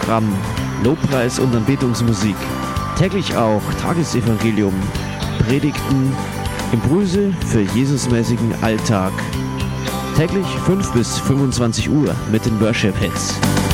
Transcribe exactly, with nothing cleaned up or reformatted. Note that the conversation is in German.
Programm, Lobpreis und Anbetungsmusik. Täglich auch Tagesevangelium, Predigten, Impulse für Jesusmäßigen Alltag. Täglich fünf bis fünfundzwanzig Uhr mit den Worship Hits.